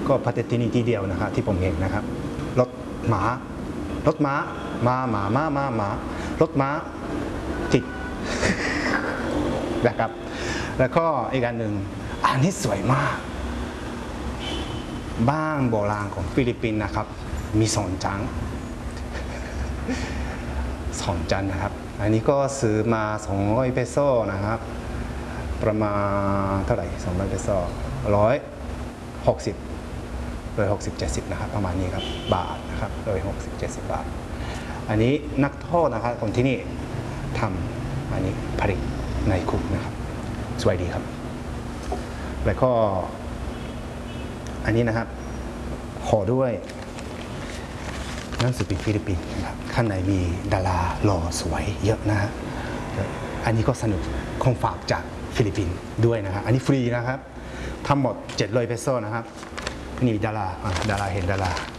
ก็ประเทศที่นี่ที่เดียวนะครับที่ผมเห็นนะครับรถม้ารถม้าม้ารถม้าจิก นะครับแล้วก็อีกอันหนึ่งอันนี้สวยมากบ้านโบราณของฟิลิปปินส์นะครับมีสองจังนะครับอันนี้ก็ซื้อมา200เปโซนะครับประมาณเท่าไหร่200เปโซ160-70นะครับประมาณนี้ครับบาทนะครับ160-70 บาทอันนี้นักโทษนะครับคนที่นี่ทำอันนี้ผลิตในคุกนะครับสวยดีครับแล้วก็อันนี้นะครับห่อด้วยหนังสือพิมพ์ฟิลิปปินส์นะครับข้างในมีดาราหล่อสวยเยอะนะฮะอันนี้ก็สนุกของฝากจากฟิลิปปินส์ด้วยนะครับอันนี้ฟรีนะครับทั้งหมด700เปโซนะครับนี่ดาราเห็นดารา